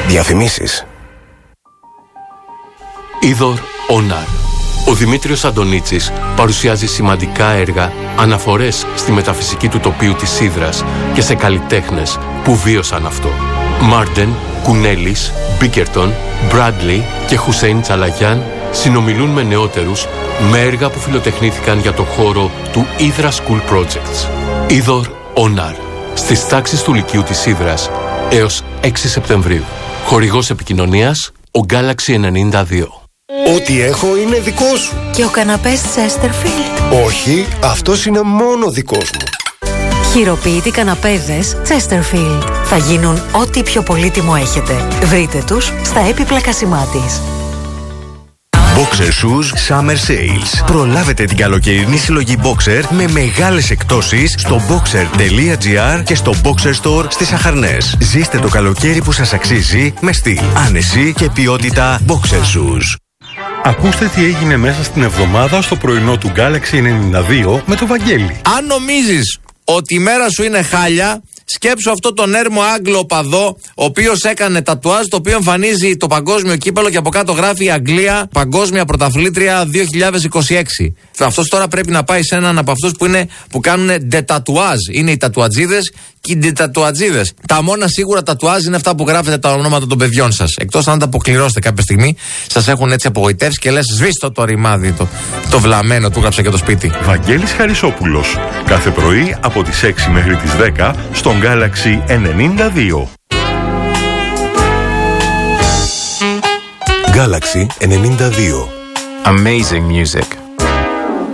Διαφημίσεις. Είδωρ Ονάρ. Ο Δημήτριος Αντωνίτσης παρουσιάζει σημαντικά έργα, αναφορές στη μεταφυσική του τοπίου της Ύδρας και σε καλλιτέχνες που βίωσαν αυτό. Μάρντεν, Κουνέλης, Μπίκερτον, Μπράντλι και Χουσέιν Τσαλαγιάν συνομιλούν με νεότερους με έργα που φιλοτεχνήθηκαν για το χώρο του Ύδρα School Projects. Είδωρ Ονάρ. Στις τάξεις του Λυκείου της Ύδρας έως 6 Σεπτεμβρίου. Χορηγός επικοινωνίας, ο Galaxy 92. Ό,τι έχω είναι δικό σου. Και ο καναπές Chesterfield. Όχι, αυτός είναι μόνο δικός μου. Χειροποίητοι καναπέδες Chesterfield. Θα γίνουν ό,τι πιο πολύτιμο έχετε. Βρείτε τους στα έπιπλα Κασιμάτης. Boxer Shoes Summer Sales. Προλάβετε την καλοκαιρινή συλλογή Boxer με μεγάλες εκπτώσεις στο boxer.gr και στο Boxer Store στις Αχαρνές. Ζήστε το καλοκαίρι που σας αξίζει με στυλ, άνεση και ποιότητα Boxer Shoes. Ακούστε τι έγινε μέσα στην εβδομάδα στο πρωινό του Galaxy 92 με το Βαγγέλη. Αν νομίζεις ότι η μέρα σου είναι χάλια, σκέψου αυτό τον έρμο Άγγλο οπαδό, ο οποίος έκανε τατουάζ το οποίο εμφανίζει το παγκόσμιο κύπελο και από κάτω γράφει Αγγλία παγκόσμια πρωταθλήτρια 2026. Αυτός τώρα πρέπει να πάει σε έναν από αυτούς που κάνουν ντετατουάζ. Είναι οι τατουατζίδες και οι ντετατουατζίδες. Τα μόνα σίγουρα τατουάζ είναι αυτά που γράφετε τα ονόματα των παιδιών σας. Εκτός αν τα αποκληρώσετε κάποια στιγμή, σας έχουν έτσι απογοητεύσει και λες σβήστο το ρημάδι, το βλαμμένο που έγραψε και το σπίτι. Βαγγέλης Χαρισόπουλος. Κάθε πρωί από τις 6 μέχρι τις 10 στον Galaxy 92. Galaxy 92. Amazing music.